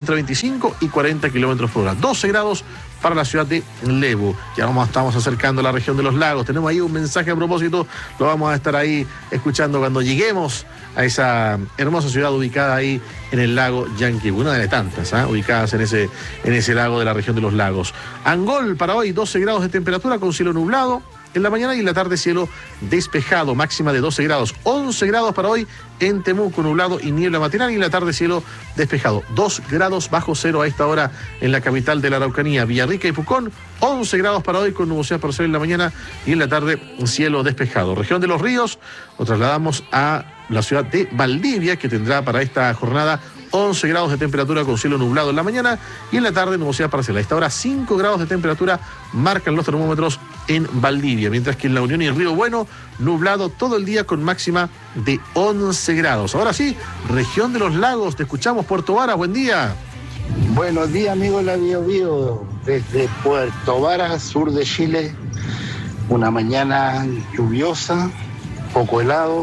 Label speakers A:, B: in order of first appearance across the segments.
A: entre 25 y 40 kilómetros por hora. 12 grados para la ciudad de Lebu. Ya estamos acercando a la región de los lagos. Tenemos ahí un mensaje a propósito. Lo vamos a estar ahí escuchando cuando lleguemos a esa hermosa ciudad ubicada ahí en el lago Llanquihue, una de tantas ubicadas en ese lago de la región de los lagos. Angol para hoy, 12 grados de temperatura con cielo nublado. En la mañana y en la tarde cielo despejado, máxima de 12 grados. 11 grados para hoy en Temuco, nublado y niebla matinal, y en la tarde cielo despejado. 2 grados bajo cero a esta hora en la capital de la Araucanía, Villarrica y Pucón. 11 grados para hoy con nubosidad parcial en la mañana y en la tarde cielo despejado. Región de los Ríos, nos trasladamos a la ciudad de Valdivia, que tendrá para esta jornada 11 grados de temperatura con cielo nublado en la mañana y en la tarde nubosidad parcial. A esta hora 5 grados de temperatura marcan los termómetros en Valdivia, mientras que en La Unión y Río Bueno nublado todo el día con máxima de 11 grados. Ahora sí, región de los lagos, te escuchamos, Puerto Varas, buen día.
B: Buenos días, amigos de la Bio Bio, desde Puerto Varas, sur de Chile. Una mañana lluviosa, poco helado,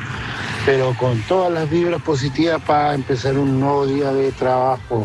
B: pero con todas las vibras positivas para empezar un nuevo día de trabajo.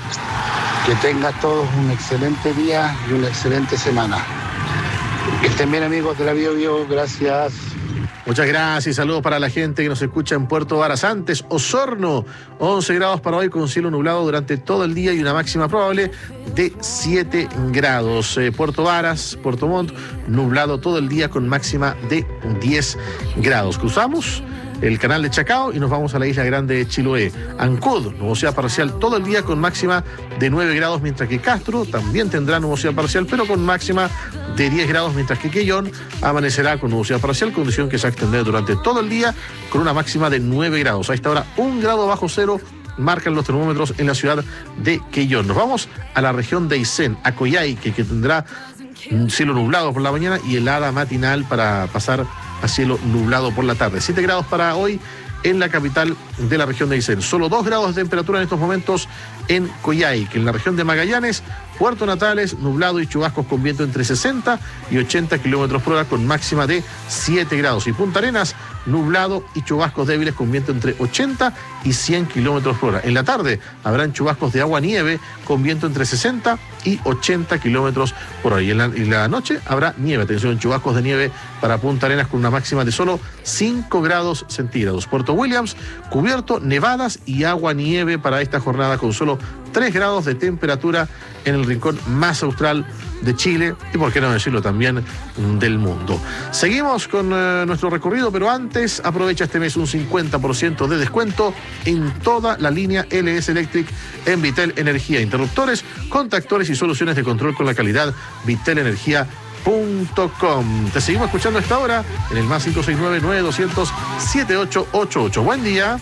B: Que tengan todos un excelente día y una excelente semana. Que estén bien, amigos de la Bio Bio, gracias.
A: Muchas gracias, saludos para la gente que nos escucha en Puerto Varas. Antes, Osorno, 11 grados para hoy con cielo nublado durante todo el día y una máxima probable de 7 grados. Puerto Varas, Puerto Montt, nublado todo el día con máxima de 10 grados. Cruzamos el canal de Chacao y nos vamos a la isla grande de Chiloé. Ancud, nubosidad parcial todo el día con máxima de 9 grados, mientras que Castro también tendrá nubosidad parcial, pero con máxima de 10 grados, mientras que Quellón amanecerá con nubosidad parcial, condición que se va a extender durante todo el día con una máxima de 9 grados. A esta hora 1 grado bajo cero marcan los termómetros en la ciudad de Quellón. Nos vamos a la región de Aysén, a Coyhaique, que tendrá un cielo nublado por la mañana y helada matinal para pasar a cielo nublado por la tarde. 7 grados para hoy en la capital de la región de Aysén. Solo 2 grados de temperatura en estos momentos en Coyhaique. En la región de Magallanes, Puerto Natales, nublado y chubascos con viento entre 60 y 80 kilómetros por hora con máxima de 7 grados. Y Punta Arenas, nublado y chubascos débiles con viento entre 80 y 100 kilómetros por hora. En la tarde habrán chubascos de agua-nieve con viento entre 60 y 80 kilómetros por hora. Y en la noche habrá nieve. Atención, chubascos de nieve para Punta Arenas con una máxima de solo 5 grados centígrados. Puerto Williams, cubierto, nevadas y agua-nieve para esta jornada con solo 3 grados de temperatura en el rincón más austral de Chile y, por qué no decirlo, también del mundo. Seguimos con nuestro recorrido, pero antes aprovecha este mes un 50% de descuento en toda la línea LS Electric en Vitel Energía. Interruptores, contactores y soluciones de control con la calidad vitelenergia.com. Te seguimos escuchando a esta hora en el más 569-9200-7888. Buen día.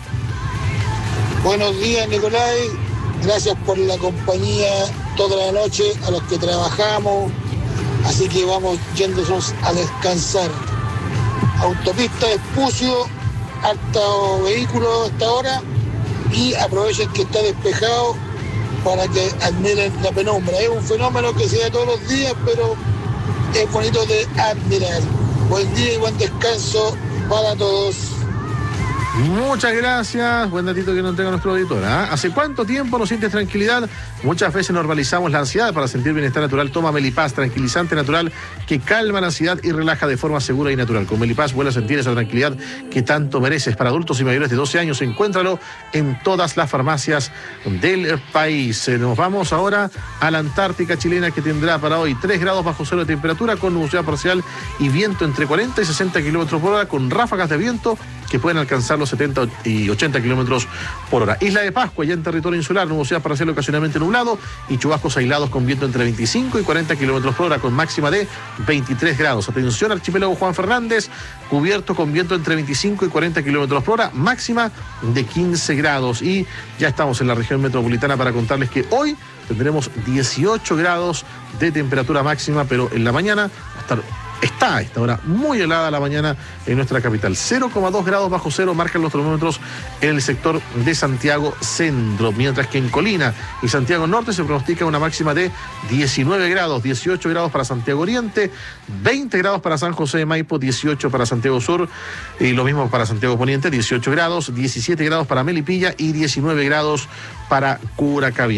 C: Buenos días, Nicolai. Gracias por la compañía toda la noche a los que trabajamos. Así que vamos yéndonos a descansar. Autopista Vespucio, harto vehículo hasta ahora. Y aprovechen que está despejado para que admiren la penumbra. Es un fenómeno que se da todos los días, pero es bonito de admirar. Buen día y buen descanso para todos.
A: Muchas gracias, buen datito que nos tenga nuestro auditor. ¿Hace cuánto tiempo no sientes tranquilidad? Muchas veces normalizamos la ansiedad. Para sentir bienestar natural, toma Melipaz, tranquilizante natural que calma la ansiedad y relaja de forma segura y natural. Con Melipaz vuelve a sentir esa tranquilidad que tanto mereces. Para adultos y mayores de 12 años, encuéntralo en todas las farmacias del país. Nos vamos ahora a la Antártica chilena, que tendrá para hoy 3 grados bajo cero de temperatura con nubosidad parcial y viento entre 40 y 60 kilómetros por hora, con ráfagas de viento que pueden alcanzar los 70 y 80 kilómetros por hora. Isla de Pascua, ya en territorio insular, nubosidad parcial ocasionalmente nublado y chubascos aislados con viento entre 25 y 40 kilómetros por hora, con máxima de 23 grados. Atención, archipiélago Juan Fernández, cubierto con viento entre 25 y 40 kilómetros por hora, máxima de 15 grados. Y ya estamos en la región metropolitana para contarles que hoy tendremos 18 grados de temperatura máxima, pero en la mañana está a esta hora muy helada la mañana en nuestra capital. 0,2 grados bajo cero marcan los termómetros en el sector de Santiago Centro, mientras que en Colina y Santiago Norte se pronostica una máxima de 19 grados, 18 grados para Santiago Oriente, 20 grados para San José de Maipo, 18 para Santiago Sur y lo mismo para Santiago Poniente, 18 grados, 17 grados para Melipilla y 19 grados para Curacaví.